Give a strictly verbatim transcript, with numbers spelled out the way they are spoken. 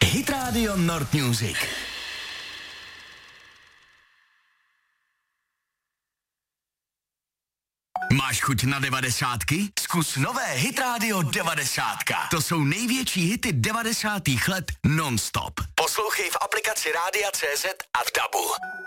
Hit Radio Nord Music. Máš chuť na devadesátky? Zkus nové Hit Radio devadesátka. To jsou největší hity devadesátých let non-stop. Poslouchej v aplikaci Rádia C Z a v dabu.